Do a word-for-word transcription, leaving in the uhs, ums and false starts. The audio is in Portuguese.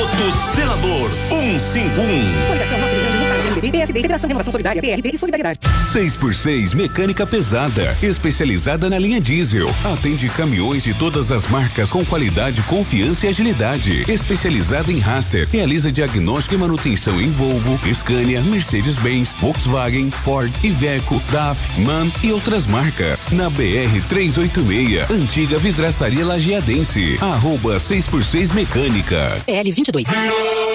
Voto Senador cento e cinquenta e um. Coligação Nosso Rio Grande do Sul, M D B, P S D, Federação Renovação Solidária, P R D e Solidariedade. seis por seis Mecânica Pesada, especializada na linha diesel. Atende caminhões de todas as marcas com qualidade, confiança e agilidade. Especializada em raster, realiza diagnóstico e manutenção em Volvo, Scania, Mercedes-Benz, Volkswagen, Ford, Iveco, D A F, MAN e outras marcas. Na B R trezentos e oitenta e seis, antiga Vidraçaria Lajeadense. Arroba seis por seis Mecânica. L vinte e dois.